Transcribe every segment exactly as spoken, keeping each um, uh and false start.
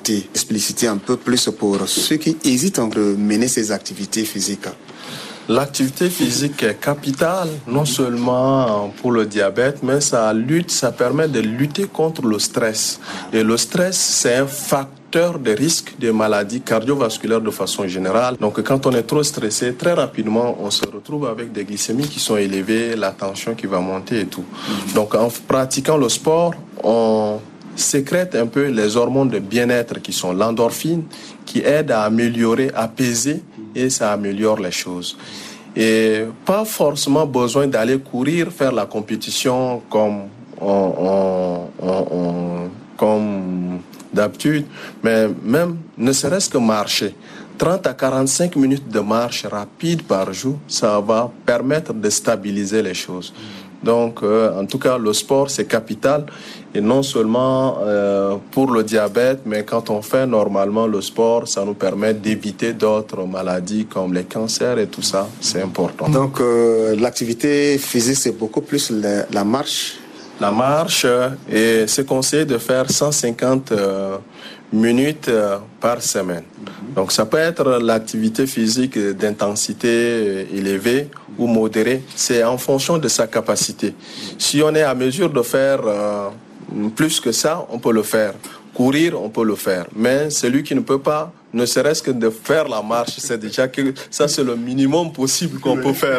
santé. Expliciter un peu plus pour ceux qui hésitent à mener ces activités physiques. L'activité physique est capitale, non seulement pour le diabète, mais ça lutte, ça permet de lutter contre le stress. Et le stress, c'est un facteur de risque de maladies cardiovasculaires de façon générale. Donc quand on est trop stressé, très rapidement, on se retrouve avec des glycémies qui sont élevées, la tension qui va monter et tout. Donc en pratiquant le sport, on sécrète un peu les hormones de bien-être qui sont l'endorphine, qui aident à améliorer, à apaiser, et ça améliore les choses. Et pas forcément besoin d'aller courir, faire la compétition comme on, on, on, on, comme d'habitude, mais même ne serait-ce que marcher. trente à quarante-cinq minutes de marche rapide par jour, ça va permettre de stabiliser les choses. Donc, euh, en tout cas, le sport, c'est capital. Et non seulement euh, pour le diabète, mais quand on fait normalement le sport, ça nous permet d'éviter d'autres maladies comme les cancers et tout ça. C'est important. Donc, euh, l'activité physique, c'est beaucoup plus la, la marche. La marche, et c'est conseillé de faire cent cinquante euh, minutes euh, par semaine. Donc, ça peut être l'activité physique d'intensité élevée ou modérée. C'est en fonction de sa capacité. Si on est à mesure de faire euh, plus que ça, on peut le faire. Courir, on peut le faire. Mais celui qui ne peut pas, ne serait-ce que de faire la marche, c'est déjà que ça, c'est le minimum possible qu'on peut faire.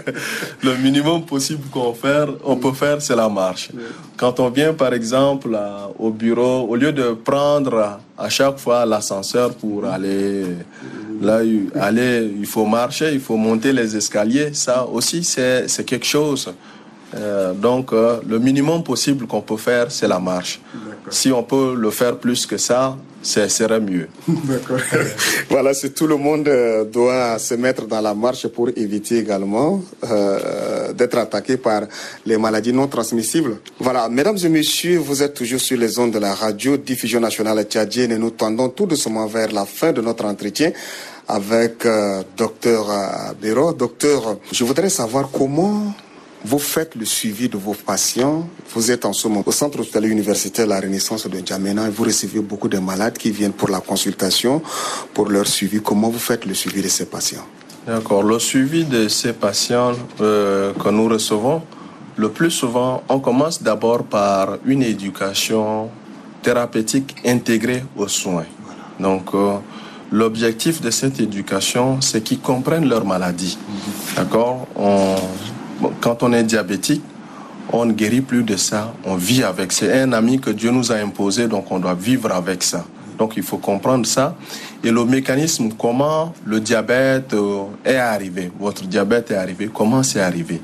Le minimum possible qu'on faire, on peut faire, c'est la marche. Quand on vient, par exemple, à, au bureau, au lieu de prendre à chaque fois l'ascenseur pour aller là, aller, il faut marcher, il faut monter les escaliers. Ça aussi, c'est, c'est quelque chose. Euh, donc, euh, le minimum possible qu'on peut faire, c'est la marche. D'accord. Si on peut le faire plus que ça, ce serait mieux. D'accord. Voilà, si tout le monde doit se mettre dans la marche pour éviter également euh, d'être attaqué par les maladies non transmissibles. Voilà, mesdames et messieurs, vous êtes toujours sur les ondes de la radio Diffusion Nationale Tchadienne et nous tendons tout doucement vers la fin de notre entretien avec euh, docteur Béro. Docteur, je voudrais savoir comment vous faites le suivi de vos patients. Vous êtes en ce moment au centre hospitalier universitaire La Renaissance de N'Djamena et vous recevez beaucoup de malades qui viennent pour la consultation, pour leur suivi. Comment vous faites le suivi de ces patients? D'accord. Le suivi de ces patients euh, que nous recevons, le plus souvent, on commence d'abord par une éducation thérapeutique intégrée aux soins. Voilà. Donc, euh, l'objectif de cette éducation, c'est qu'ils comprennent leur maladie. Mmh. D'accord? On... Quand on est diabétique, on ne guérit plus de ça, on vit avec. C'est un ami que Dieu nous a imposé, donc on doit vivre avec ça. Donc il faut comprendre ça. Et le mécanisme, comment le diabète est arrivé, votre diabète est arrivé, comment c'est arrivé.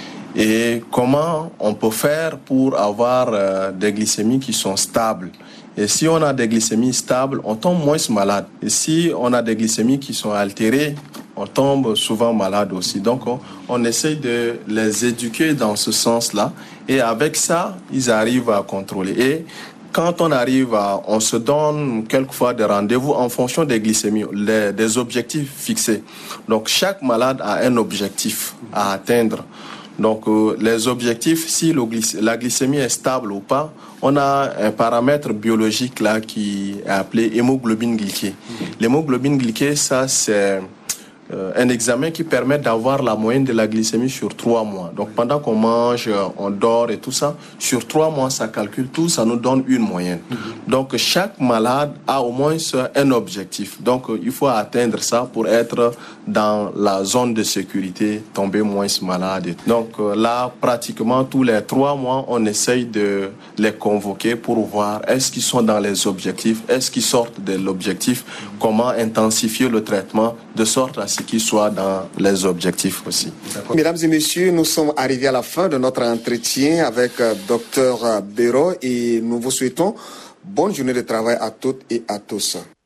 Et comment on peut faire pour avoir euh, des glycémies qui sont stables. Et si on a des glycémies stables, on tombe moins malade. Et si on a des glycémies qui sont altérées, on tombe souvent malade aussi. Donc, on, on essaye de les éduquer dans ce sens-là. Et avec ça, ils arrivent à contrôler. Et quand on arrive à... On se donne quelquefois des rendez-vous en fonction des glycémies, les, des objectifs fixés. Donc, chaque malade a un objectif à atteindre. Donc, euh, les objectifs, si le glyc- la glycémie est stable ou pas, on a un paramètre biologique là qui est appelé hémoglobine glyquée. L'hémoglobine glyquée, ça, c'est... Euh, un examen qui permet d'avoir la moyenne de la glycémie sur trois mois. Donc pendant qu'on mange, on dort et tout ça, sur trois mois, ça calcule tout, ça nous donne une moyenne. Mm-hmm. Donc chaque malade a au moins un objectif. Donc il faut atteindre ça pour être dans la zone de sécurité, tomber moins malade. Donc là, pratiquement tous les trois mois, on essaye de les convoquer pour voir est-ce qu'ils sont dans les objectifs, est-ce qu'ils sortent de l'objectif, comment intensifier le traitement de sorte à ce qu'ils soient dans les objectifs aussi. D'accord. Mesdames et messieurs, nous sommes arrivés à la fin de notre entretien avec euh, docteur Béro et nous vous souhaitons bonne journée de travail à toutes et à tous.